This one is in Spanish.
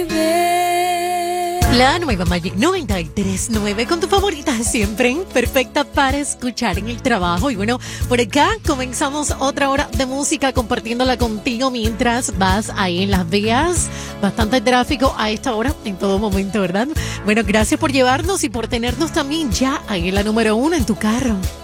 La nueva Magic 93.9 con tu favorita siempre, perfecta para escuchar en el trabajo. Y bueno, por acá comenzamos otra hora de música compartiéndola contigo mientras vas ahí en las vías. Bastante tráfico a esta hora, en todo momento, ¿verdad? Bueno, gracias por llevarnos y por tenernos también ya ahí en la número 1 en tu carro,